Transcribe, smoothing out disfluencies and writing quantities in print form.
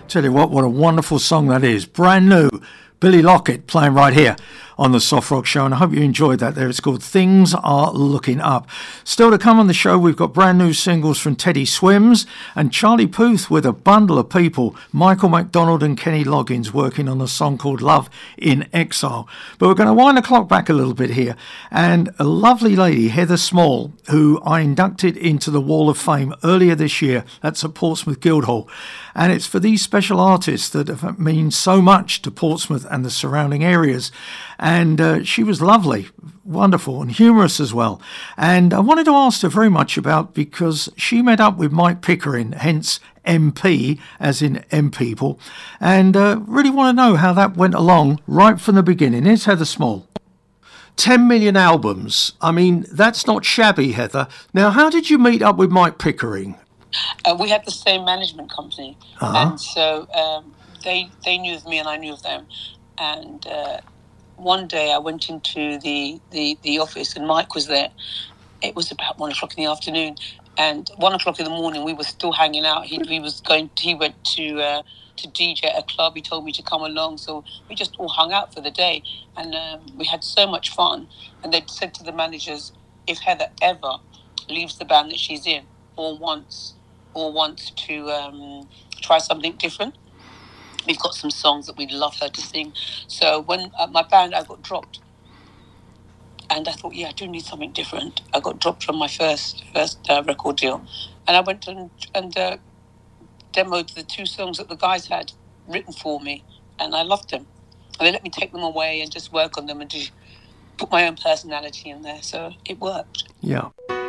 Tell you what a wonderful song that is. Brand new. Billy Lockett playing right here on the Soft Rock Show, and I hope you enjoyed that there. It's called Things Are Looking Up. Still to come on the show, we've got brand new singles from Teddy Swims and Charlie Puth with a bundle of people, Michael McDonald and Kenny Loggins, working on a song called Love in Exile. But we're going to wind the clock back a little bit here, and a lovely lady, Heather Small, who I inducted into the Wall of Fame earlier this year. That's at Portsmouth Guildhall. And it's for these special artists that have mean so much to Portsmouth and the surrounding areas. And she was lovely, wonderful, and humorous as well. And I wanted to ask her very much about, because she met up with Mike Pickering, hence MP, as in M People, and really want to know how that went along right from the beginning. Here's Heather Small. 10 million albums. I mean, that's not shabby, Heather. Now, how did you meet up with Mike Pickering? We had the same management company, and so they knew of me and I knew of them. And one day I went into the office and Mike was there. It was about 1 o'clock in the afternoon, and 1 o'clock in the morning we were still hanging out. He went to DJ at a club. He told me to come along, so we just all hung out for the day, and we had so much fun. And they said to the managers, if Heather ever leaves the band that she's in or wants to try something different, we've got some songs that we'd love her to sing. So when my band, I got dropped, and I thought, I do need something different. I got dropped from my first record deal, and I went and demoed the 2 songs that the guys had written for me, and I loved them. And they let me take them away and just work on them and put my own personality in there. So it worked. Yeah.